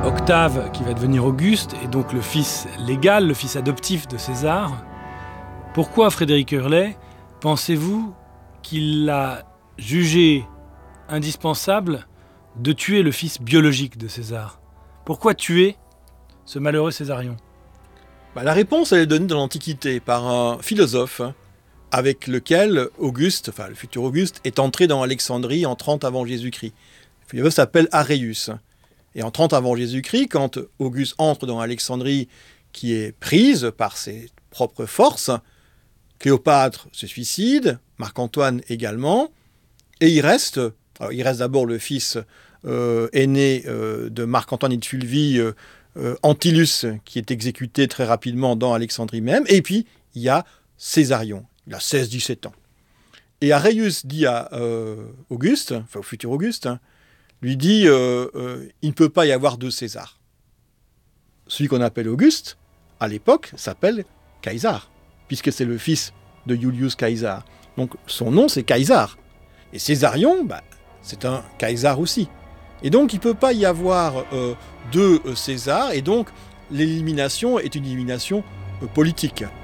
Octave, qui va devenir Auguste, est donc le fils légal, le fils adoptif de César. Pourquoi Frédéric Hurlet, pensez-vous qu'il a jugé indispensable de tuer le fils biologique de César? Pourquoi tuer ce malheureux Césarion? La réponse, elle est donnée dans l'Antiquité par un philosophe avec lequel Auguste, enfin le futur Auguste, est entré dans Alexandrie en 30 avant Jésus-Christ. Le philosophe s'appelle Aréus. Et en 30 avant Jésus-Christ, quand Auguste entre dans Alexandrie qui est prise par ses propres forces, Cléopâtre se suicide, Marc-Antoine également, et il reste d'abord le fils aîné de Marc-Antoine et de Fulvie, Antyllus, qui est exécuté très rapidement dans Alexandrie même, et puis il y a Césarion, il a 16-17 ans. Et Aréus dit à Auguste, enfin au futur Auguste, lui dit il ne peut pas y avoir deux Césars. Celui qu'on appelle Auguste, à l'époque, s'appelle Caesar, puisque c'est le fils de Julius Caesar. Donc son nom, c'est Caesar. Et Césarion, c'est un Caesar aussi. Et donc il ne peut pas y avoir deux Césars, et donc l'élimination est une élimination politique.